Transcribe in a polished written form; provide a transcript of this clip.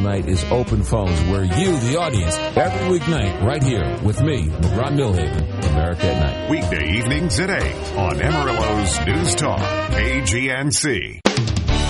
Night is open phones where you, the audience, every weeknight right here with me, LeBron Milhaven, America at Night. Weekday evenings at 8 on Amarillo's News Talk, AGNC.